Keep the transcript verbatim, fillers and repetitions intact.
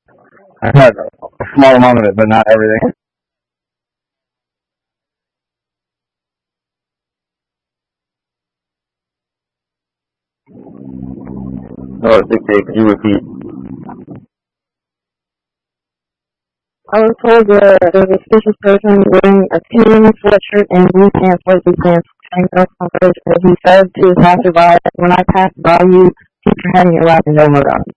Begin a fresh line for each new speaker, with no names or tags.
I had a small amount of it, but not everything. Oh, six eight. Could you repeat?
I was told that there was a suspicious person wearing a tan sweatshirt and blue pants, white blue pants, carrying up on first, and he said to his passerby, when I passed by you, keep your head in your lap and don't look up.